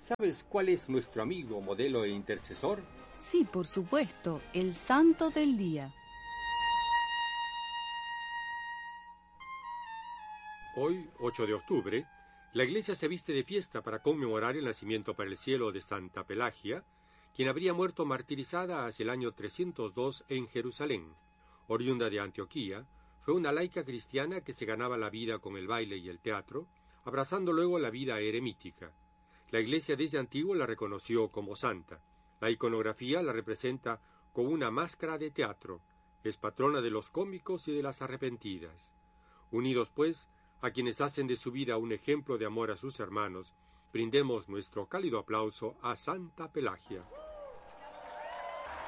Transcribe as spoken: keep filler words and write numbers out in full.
¿Sabes cuál es nuestro amigo, modelo e intercesor? Sí, por supuesto, el santo del día. Hoy, ocho de octubre, la iglesia se viste de fiesta para conmemorar el nacimiento para el cielo de Santa Pelagia, quien habría muerto martirizada hacia el año trescientos dos en Jerusalén. Oriunda de Antioquía, fue una laica cristiana que se ganaba la vida con el baile y el teatro, abrazando luego la vida eremítica. La iglesia desde antiguo la reconoció como santa. La iconografía la representa con una máscara de teatro. Es patrona de los cómicos y de las arrepentidas. Unidos, pues, a quienes hacen de su vida un ejemplo de amor a sus hermanos, brindemos nuestro cálido aplauso a Santa Pelagia.